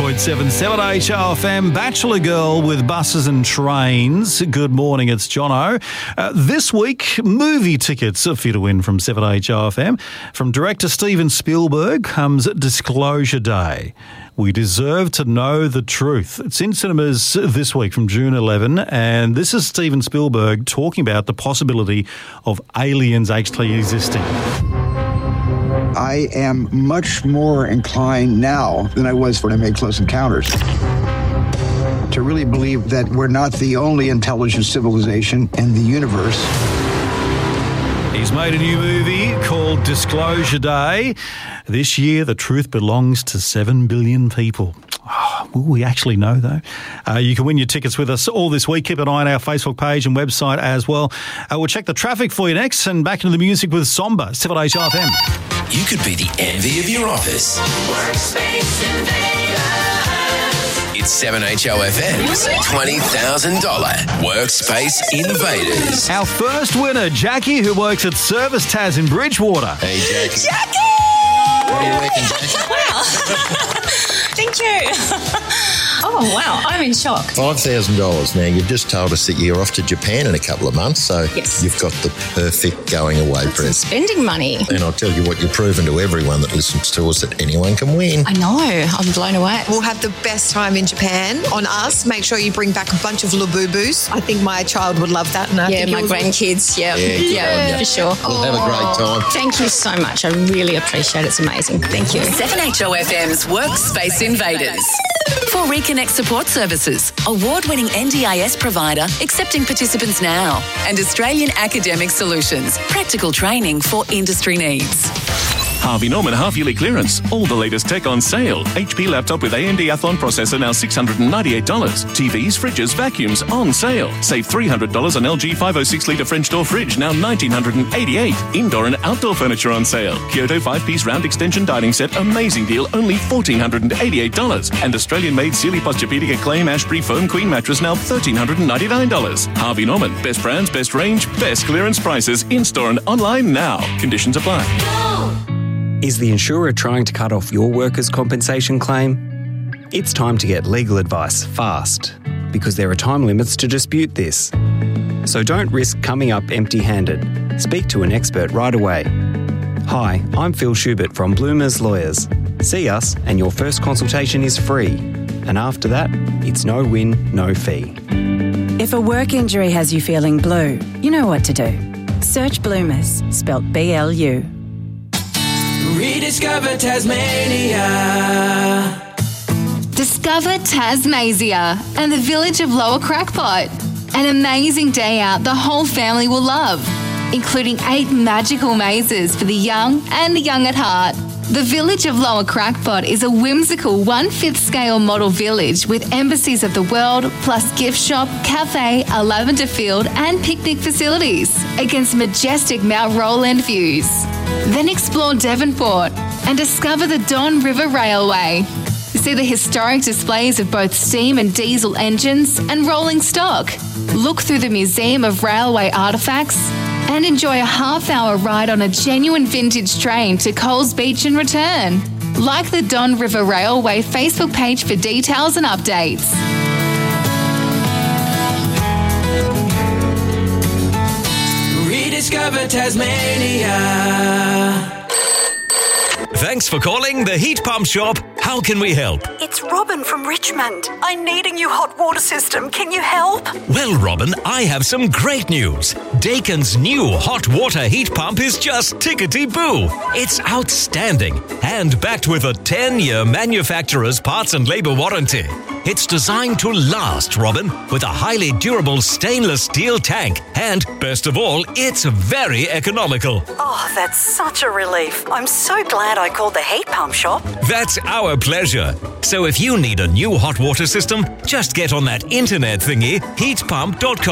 101.7 7HRFM, Bachelor Girl with Buses and Trains. Good morning, it's Jono. This week, movie tickets are for you to win from 7HRFM. From director Steven Spielberg comes Disclosure Day. We deserve to know the truth. It's in cinemas this week from June 11, and this is Steven Spielberg talking about the possibility of aliens actually existing. I am much more inclined now than I was when I made Close Encounters to really believe that we're not the only intelligent civilization in the universe. He's made a new movie called Disclosure Day. This year, the truth belongs to 7 billion people. Oh, will we actually know, though? You can win your tickets with us all this week. Keep an eye on our Facebook page and website as well. We'll check the traffic for you next and back into the music with Somber, 7HRFM. You could be the envy of your office. Workspace Invaders. It's 7HOFM's $20,000 Workspace Invaders. Our first winner, Jackie, who works at Service Taz in Bridgewater. Hey, Jackie. Jackie! What do you reckon, Jackie? Wow. Thank you. Oh, wow. I'm in shock. $5,000. Now, you've just told us that you're off to Japan in a couple of months, so Yes. You've got the perfect going away present. Spending money. And I'll tell you what, you've proven to everyone that listens to us that anyone can win. I know. I'm blown away. We'll have the best time in Japan on us. Make sure you bring back a bunch of Labubus. I think my child would love that. And I Yeah, think my yours would. grandkids. Yeah, Yeah. for sure. We'll have a great time. Thank you so much. I really appreciate it. It's amazing. Thank you. 7HOFM's Workspace Invaders. For Reconnect Support Services, award-winning NDIS provider accepting participants now. And Australian Academic Solutions, practical training for industry needs. Harvey Norman half-yearly clearance. All the latest tech on sale. HP laptop with AMD Athlon processor now $698. TVs, fridges, vacuums on sale. Save $300 on LG 506-litre French door fridge, now $1,988. Indoor and outdoor furniture on sale. Kyoto 5-piece round extension dining set, amazing deal, only $1,488. And Australian-made Sealy Posturepedic Acclaim Ashbury Foam Queen mattress, now $1,399. Harvey Norman, best brands, best range, best clearance prices, in-store and online now. Conditions apply. Is the insurer trying to cut off your workers' compensation claim? It's time to get legal advice fast, because there are time limits to dispute this. So don't risk coming up empty-handed. Speak to an expert right away. Hi, I'm Phil Schubert from Bloomers Lawyers. See us and your first consultation is free. And after that, it's no win, no fee. If a work injury has you feeling blue, you know what to do. Search Bloomers, spelt BLU. Rediscover Tasmania. Discover Tasmania and the village of Lower Crackpot. An amazing day out the whole family will love, including 8 magical mazes for the young and the young at heart. The village of Lower Crackpot is a whimsical 1/5 scale model village with embassies of the world, plus gift shop, cafe, a lavender field and picnic facilities against majestic Mount Roland views. Then explore Devonport and discover the Don River Railway. See the historic displays of both steam and diesel engines and rolling stock. Look through the Museum of Railway Artefacts and enjoy a half-hour ride on a genuine vintage train to Coles Beach and return. Like the Don River Railway Facebook page for details and updates. Rediscover Tasmania. Thanks for calling the Heat Pump Shop. How can we help? It's Robin from Richmond. I need a new hot water system. Can you help? Well, Robin, I have some great news. Dakin's new hot water heat pump is just tickety-boo. It's outstanding and backed with a 10-year manufacturer's parts and labour warranty. It's designed to last, Robin, with a highly durable stainless steel tank. And, best of all, it's very economical. Oh, that's such a relief. I'm so glad I called the Heat Pump Shop. That's our pleasure. So if you need a new hot water system, just get on that internet thingy,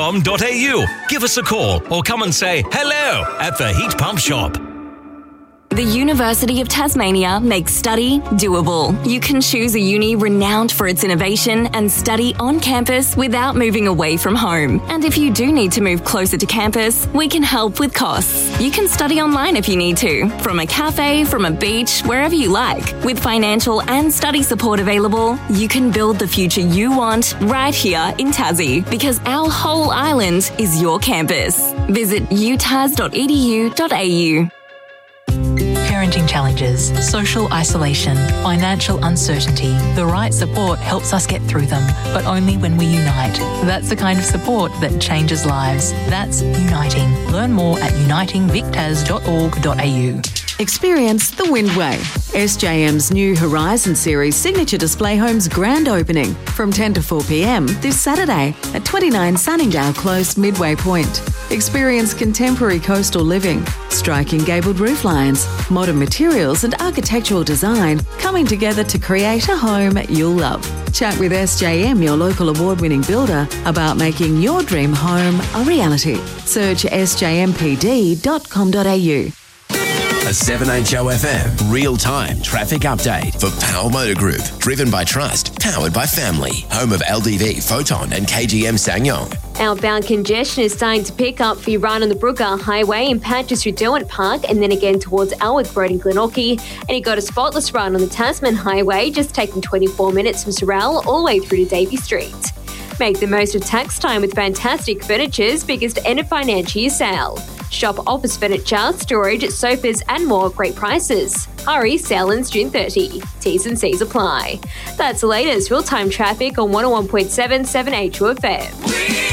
heatpump.com.au. Give us a call or come and say hello at the Heat Pump Shop. The University of Tasmania makes study doable. You can choose a uni renowned for its innovation and study on campus without moving away from home. And if you do need to move closer to campus, we can help with costs. You can study online if you need to, from a cafe, from a beach, wherever you like. With financial and study support available, you can build the future you want right here in Tassie, because our whole island is your campus. Visit utas.edu.au. Parenting challenges, social isolation, financial uncertainty. The right support helps us get through them, but only when we unite. That's the kind of support that changes lives. That's Uniting. Learn more at unitingvictas.org.au. Experience the Windway, SJM's new Horizon Series signature display home's grand opening from 10 to 4 p.m. this Saturday at 29 Sunningdale Close, Midway Point. Experience contemporary coastal living, striking gabled roof lines, modern materials and architectural design coming together to create a home you'll love. Chat with SJM, your local award-winning builder, about making your dream home a reality. Search sjmpd.com.au. A 7HOFM real-time traffic update for Powell Motor Group. Driven by trust, powered by family. Home of LDV, Photon and KGM Ssangyong. Outbound congestion is starting to pick up for you right on the Brooker Highway in patches through Derwent Park and then again towards Alwick Road in Glenorchy. And you got a spotless run on the Tasman Highway, just taking 24 minutes from Sorrel all the way through to Davey Street. Make the most of tax time with Fantastic Furniture's biggest end of financial year sale. Shop office furniture, storage, sofas and more at great prices. Hurry, sale ends June 30. T's and C's apply. That's the latest real-time traffic on 101.7 7HOFM.